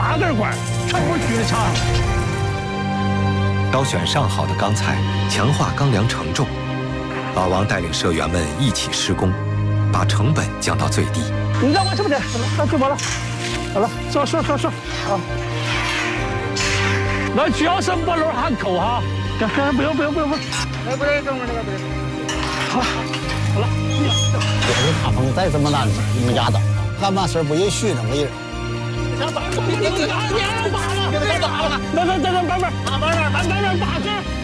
8根管，全部举在墙上。 挑选上好的钢材，强化钢梁承重。老王带领社员们一起施工，把成本降到最低。 你让我这么点，那就完了。好了，说啊。那只要是木楼还扣哈，不用。哎，不是，等会儿那个不是。好了。 这个大棚再怎么难，你们家的，干嘛事不也许那么人？ 你打了，那慢慢，慢慢打事。